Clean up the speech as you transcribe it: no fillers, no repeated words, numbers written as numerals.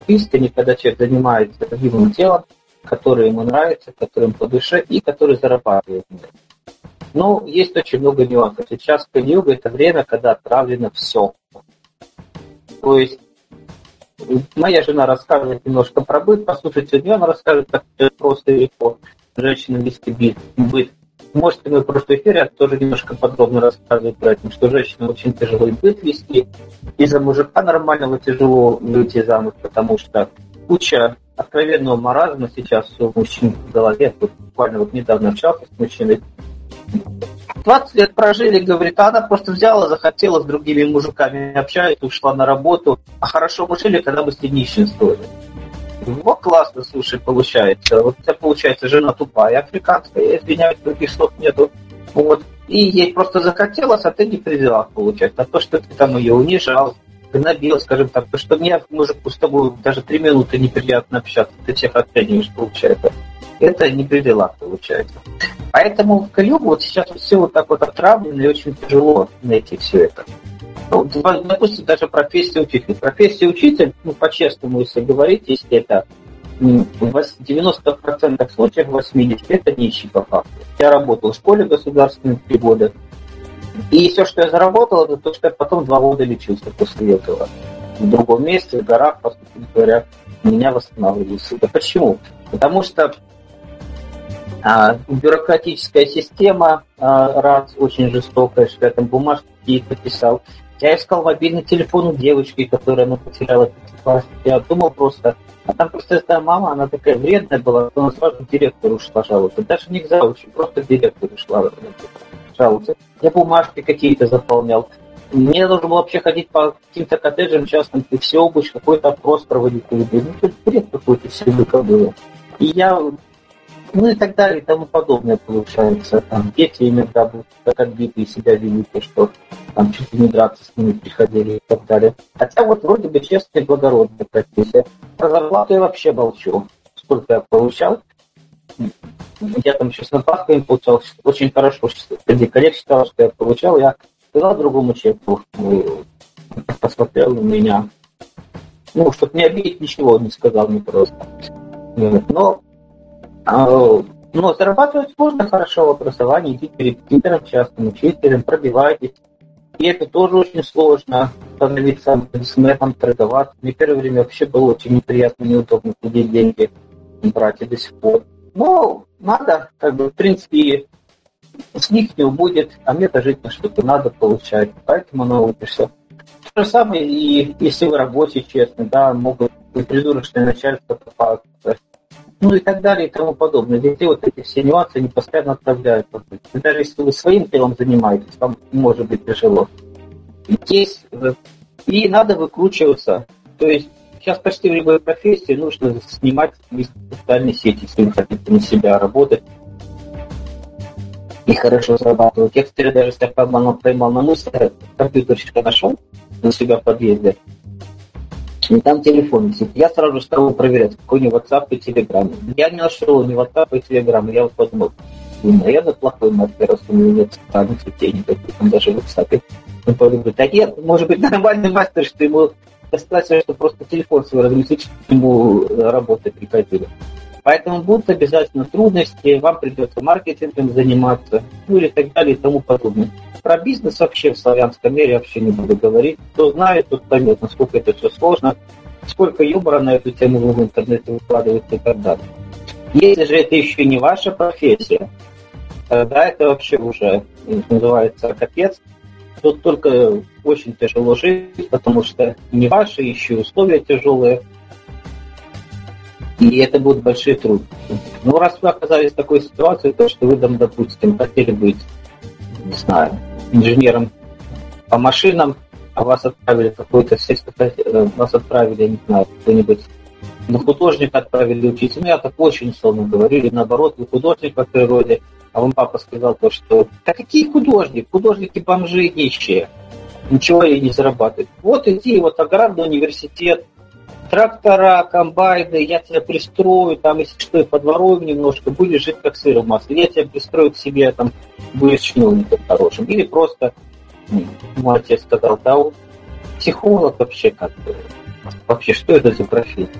Истине, когда человек занимается любимым делом, которое ему нравится, которое ему по душе и который зарабатывает. Но есть очень много нюансов. Сейчас Кали-юга — это время, когда отравлено все. То есть моя жена рассказывает немножко про быт, послушайте, она расскажет, как просто и легко женщина вести быт. Можете в прошлом эфире тоже немножко подробно рассказывать про это, что женщинам очень тяжело и быт вести, и за мужика нормального тяжело выйти замуж, потому что куча откровенного маразма сейчас у мужчин в голове. Вот буквально недавно общался с мужчиной. 20 лет прожили, говорит, а она просто взяла, захотела с другими мужиками общаться, ушла на работу. А хорошо мы жили, когда мы с ней нищенствовали. Вот классно, слушай, получается. Вот у тебя получается жена тупая, африканская, я извиняюсь, других слов нету. Вот. И ей просто захотелось, а ты не привела, получается. А то, что ты там ее унижал, гнобил, скажем так, то, что мне мужику с тобой даже 3 минуты неприятно общаться, ты всех оцениваешь, получается. Это не привела, получается. Поэтому в Кали-югу вот сейчас все вот так вот отравлено и очень тяжело найти все это. Ну, допустим, даже профессия учителя. Профессия учитель, ну, по-честному, если говорить, если это в 90% случаев, 80% это нищий по факту. Я работал в школе государственной 3 года. И все, что я заработал, это то, что я потом 2 года лечился после этого. В другом месте, в горах, по сути говоря, меня восстанавливались. Это почему? Потому что бюрократическая система, раз, очень жестокая, что я там бумажки какие-то писал. Я искал мобильный телефон у девочки, которую она потеряла в 5 классе. Я думал просто, а там просто эта мама, она такая вредная была, что она сразу к директору ушла жаловаться. Даже не к завучу, просто к директору ушла жаловаться. Я бумажки какие-то заполнял. Мне нужно было вообще ходить по каким-то коттеджам частным, и все обучь, какой-то опрос проводить. Ну, это бред какой-то все было. И я... Ну и так далее и тому подобное получается. Там дети иногда будут так отбитые себя вели, что там чуть ли не драться с ними приходили и так далее. Хотя вот вроде бы честная и благородная профессия. Про зарплату я вообще молчу. Сколько я получал. Я там еще с надбавками получал. Очень хорошо. Среди коллег считал, что я получал. Я сказал другому человеку, посмотрел на меня. Ну, чтобы не обидеть, ничего не сказал мне просто. Но зарабатывать можно хорошо в образовании, идти перед репетитором, частным учителем, пробивайтесь. И это тоже очень сложно, становиться бизнесменом, торговаться. Мне первое время вообще было очень неприятно, неудобно куда деньги брать и до сих пор. Но надо, в принципе, с них не убудет, а мне-то жить на что-то надо получать. Поэтому научишься. То же самое, и если вы рабочий, честно, да, могут быть придурочное начальство попасться. Ну и так далее и тому подобное. Детей вот эти все нюансы они постоянно отправляют. И даже если вы своим делом занимаетесь, вам может быть тяжело. И надо выкручиваться. То есть сейчас почти в любой профессии нужно снимать социальные сети, если вы хотите на себя работать и хорошо зарабатывать. Я, кстати, даже себя поймал на мысли, компьютерщика нашел на себя в подъезде. И там телефон висит. Я сразу же стал проверять, какой у него WhatsApp и Telegram. Я не нашел ни WhatsApp и Telegram. Я вот подумал, наверное, плохой мастер, раз у него нет социальных сетей никаких, там даже в WhatsApp. Он говорит, а нет, может быть, нормальный мастер, что ему достаточно, что просто телефон свой разместить, чтобы ему работать приходили. Поэтому будут обязательно трудности, вам придется маркетингом заниматься, ну или так далее и тому подобное. Про бизнес вообще в славянском мире вообще не буду говорить. Кто знает, тот поймет, насколько это все сложно, сколько юмора на эту тему в интернете выкладывается и так далее. Если же это еще не ваша профессия, тогда это вообще уже называется капец. Тут только очень тяжело жить, потому что не ваши, еще условия тяжелые. И это будут большие трудности. Но раз вы оказались в такой ситуации, то что вы, допустим, хотели быть, не знаю, инженером по машинам, а вас отправили какой-то вас отправили, я не знаю, кто-нибудь на художника отправили учиться. Ну, я так очень условно говорю, или наоборот, вы художник по природе, а вам папа сказал то, что да какие художники? Художники бомжи нищие. Ничего и не зарабатывают. Вот иди, вот аграрный университет, трактора, комбайны, я тебя пристрою, там, если что, и подворую немножко, будешь жить как сыр в масле. Я тебя пристрою к себе, там, будешь чиновником хорошим. Или просто, мой отец сказал, да, психолог вообще как-то. Вообще, что это за профессия?